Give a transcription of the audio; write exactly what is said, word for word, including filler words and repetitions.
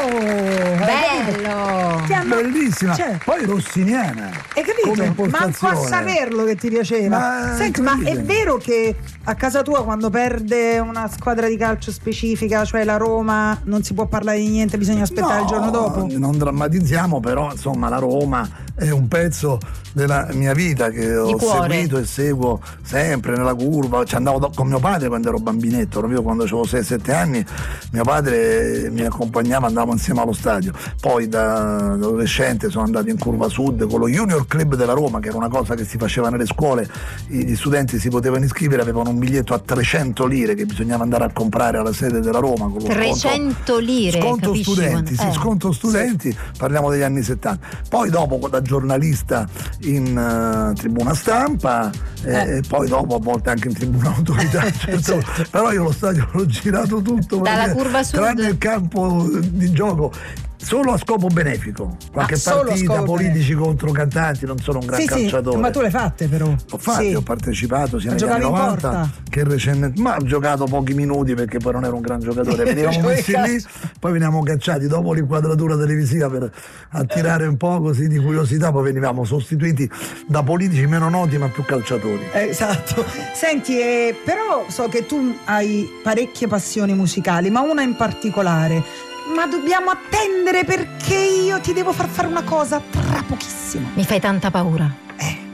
bello, bellissima, cioè, poi rossiniana. Hai capito? Manco a saperlo che ti piaceva. Ma, Senti, ma è vero che a casa tua quando perde una squadra di calcio specifica, cioè la Roma, non si può parlare di niente, bisogna aspettare no, il giorno dopo? Non drammatizziamo, però insomma la Roma è un pezzo della mia vita che ho seguito e seguo sempre nella curva. Ci andavo con mio padre quando ero bambinetto, proprio quando avevo sei sette anni mio padre mi accompagnava, andavamo insieme allo stadio. Poi da adolescente sono andato in curva sud con lo Junior Club della Roma, che era una cosa che si faceva nelle scuole, gli studenti si potevano iscrivere, avevano un biglietto a trecento lire che bisognava andare a comprare alla sede della Roma con lo trecento sconto, lire sconto studenti, eh. sì, sconto studenti, sì. Parliamo degli anni settanta. Poi dopo da giornalista in uh, tribuna stampa eh. e poi dopo a volte anche in tribuna autorità, certo. Certo. Però io lo stadio l'ho girato tutto dalla curva sud, tranne il campo di gioco, solo a scopo benefico, qualche ah, partita, politici benefico. Contro cantanti, non sono un gran sì, calciatore. Sì, ma tu le hai fatte però? L'ho fatto, sì. Ho partecipato sia negli anni novanta che recentemente, ma ho giocato pochi minuti perché poi non ero un gran giocatore, venivamo messi lì, poi venivamo cacciati dopo l'inquadratura televisiva per attirare un po' così di curiosità, poi venivamo sostituiti da politici meno noti ma più calciatori. Esatto. Senti, eh, però so che tu hai parecchie passioni musicali, ma una in particolare. Ma dobbiamo attendere perché io ti devo far fare una cosa tra pochissimo. Mi fai tanta paura.